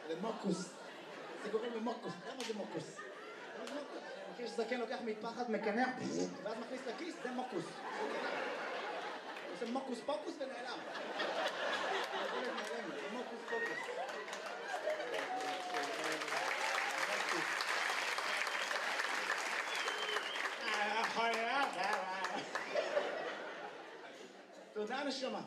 זה מוקוס. זה קוראים למוקוס. למה זה מוקוס? אני מכיר שזקן לוקח מטפחת, מקנח, ואז מכניס לכיס, זה מוקוס. זה מוקוס פוקוס ונעלם. זה מוקוס פוקוס. תודה נשמה.